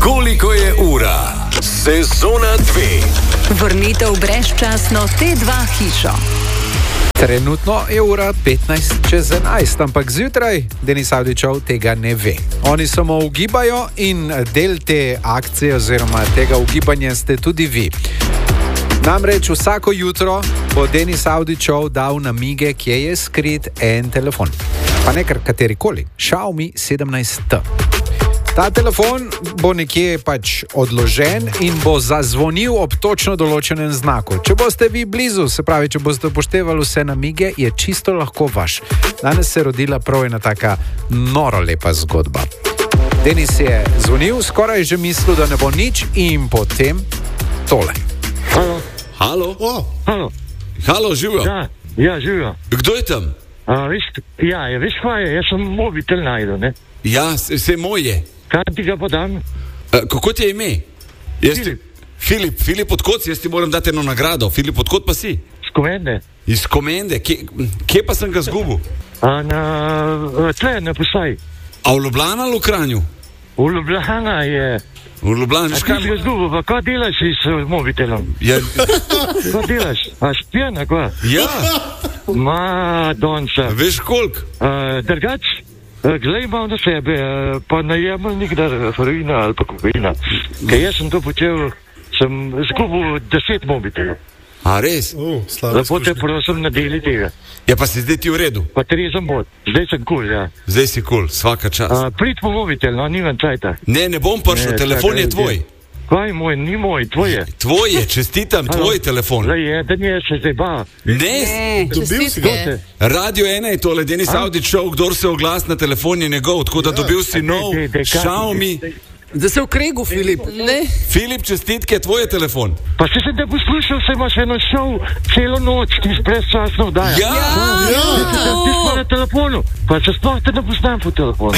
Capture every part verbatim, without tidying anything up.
Koliko je ura? Sezona dve. Vrnitev brezčasno T dva hišo. Trenutno je ura petnajst čez enajst, ampak zjutraj Denis Avdićev tega ne ve. Oni samo ugibajo in del te akcije oziroma tega ugibanja ste tudi vi. Namreč vsako jutro bo Denis Avdićev dal namige, kje je skrit en telefon. Pa ne kar katerikoli, Xiaomi sedemnajst T. Ta telefon bo nekje pač odložen in bo zazvonil ob točno določenem znaku. Če boste vi blizu, se pravi, če boste upoštevali vse namige, je čisto lahko vaš. Danes se je rodila prav ena taka noro lepa zgodba. Denis je zvonil, skoraj že mislil, da ne bo nič in potem tole. Halo. Halo? O, halo. Halo, živijo? Ja, ja, živijo. Kdo je tam? A, veš, ja, ja, veš kaj je, jaz sem mobitel najdel, ne? Ja, vse moje. Kaj ti ga podam? A, kako ti je ime? Jaz Filip. Ti, Filip, Filip odkot si, jaz ti moram dati eno nagrado. Filip, odkot pa si? Z Komende. Iz Komende. Kje, kje pa sem ga zgubil? A, na, tle, na Posaj. A v Ljubljana ali v Kranju? V Ljubljana je. V Ljubljana, A veš ti kaj? si ga zgubil, pa kaj delaš s mobitelom? Ja, Kaj delaš? A špijan, a kaj? ja, Ma, donca. veš koliko? A, drugač, a, glej malo na sebe, a, pa najemal nikdar heroina ali pa kokaina. Ker jaz sem to počel, sem zgubil deset mobitelov. A res? Uh, slabo Lepo te prosim, na deli tega. Ja, pa si zdaj ti v redu. Pa trezen bod. Zdaj sem kul, ja. Zdaj si kul, cool, svaka čast. A, prid po mobitel, no, nimam čajta. Ne, ne bom prišel, Ne, telefon je čakaj, tvoj. Kaj moj, ni moj, tvoj je. Tvoj je, čestitam, tvoj telefon. Zdaj je, da nije se zdaj ba. Ne, Dobil si ga. Te, Radio ena je tole, Denis Avdićev, kdor se oglas na telefon je njegov, tako da dobil si nov dej, dej, kaj- Xiaomi. Da se v kregu, Filip. Ne. Filip, čestitke, tvoj je telefon. pa se sem te poslušal, se imaš eno šov celo noč, ti si brezčasno vdaja. Ja, Ja. Ti si na telefonu, pa se sploh te ne poznam po telefonu.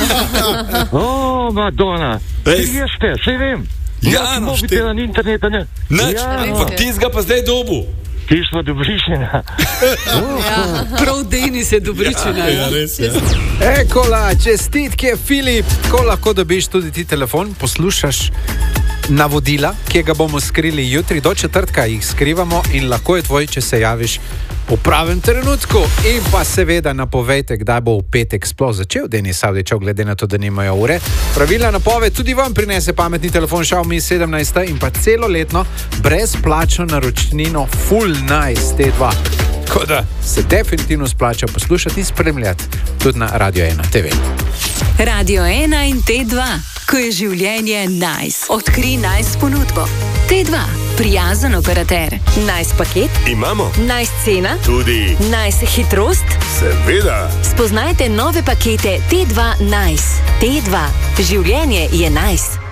O, Madonna, Ej, ti jeste, sej vem. Ja, no, Mobitela ni interneta, ne. Nič, Ja, ampak ti ga pa zdaj dobu. ti smo dobrišena. Ja, prav Denis je dobričina. Ja, res je. Ekola, čestitke, Filip. Ko lahko dobiš tudi ti telefon, poslušaš navodila, ki ga bomo skrili jutri, do četrtka jih skrivamo in lahko je tvoj, če se javiš v pravem trenutku. In pa seveda napovejte, kdaj bo v petek sploh začel Denis Avdićev, glede na to, da nimajo ure. Pravilna napoved tudi vam prinese pametni telefon Xiaomi sedemnajst T in pa celoletno brezplačno naročnino Full Nice T dva. Tako da se definitivno splača poslušati in spremljati tudi na Radio ena T V. Radio ena in T dva, ko je življenje nice. Odkri nice ponudbo. T dva, prijazen operater. Nice paket, Imamo nice cena, tudi, nice hitrost. seveda, Spoznajte nove pakete T dva Nice. T dva, življenje je nice.